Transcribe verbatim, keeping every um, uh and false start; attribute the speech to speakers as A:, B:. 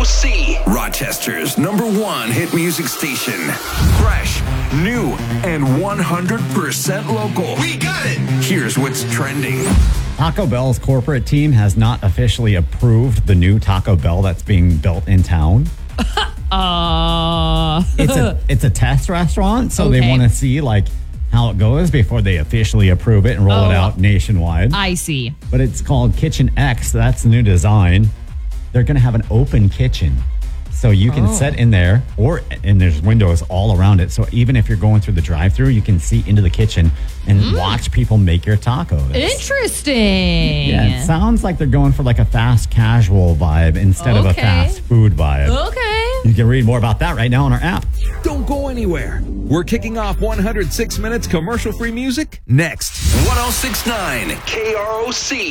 A: C, Rochester's number one hit music station. Fresh, new, and one hundred percent local. We got it! Here's what's trending.
B: Taco Bell's corporate team has not officially approved the new Taco Bell that's being built in town.
C: Uh,
B: it's a it's a test restaurant, so
C: Okay.
B: they want to see like how it goes before they officially approve it and roll
C: Oh.
B: it out nationwide.
C: I see.
B: But it's called Kitchen X. That's the new design. They're going to have an open kitchen. So you can
C: Oh.
B: sit in there, or and there's windows all around it. So even if you're going through the drive-thru, you can see into the kitchen and
C: Mm.
B: watch people make your tacos.
C: Interesting.
B: Yeah, it sounds like they're going for like a fast casual vibe instead of a
C: Okay.
B: fast food vibe.
C: Okay.
B: You can read more about that right now on our app.
A: Don't go anywhere. We're kicking off one hundred six minutes commercial-free music next. one oh six point nine K R O C.